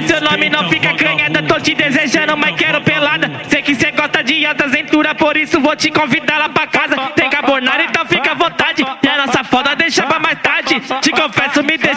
fala seu nome, não fica canhada. Tô te desejando, mas quero pelada. Sei que cê gosta de alta aventura, por isso vou te convidar lá pra casa. Tem carbonara, então fica à vontade. E a nossa foda deixa pra mais tarde. Te confesso, me